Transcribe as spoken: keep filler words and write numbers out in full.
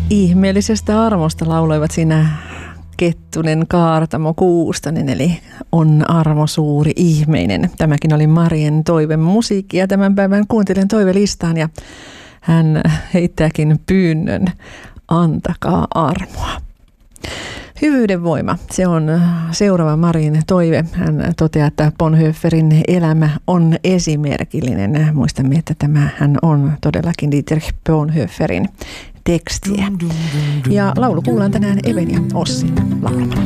Ihmeellisestä armosta lauloivat siinä Kettunen, Kaartamo, Kuustonen, eli on armo suuri ihmeinen. Tämäkin oli Marien toivemusiikki ja tämän päivän kuuntelen toivelistaan ja hän heittääkin pyynnön, antakaa armoa. Hyvyyden voima, se on seuraava Marin toive. Hän toteaa, että Bonhoefferin elämä on esimerkillinen. Muistamme, että tämä hän on todellakin Dietrich Bonhoefferin tekstiä. Ja laulu kuullaan tänään Even ja Ossin laulamalla.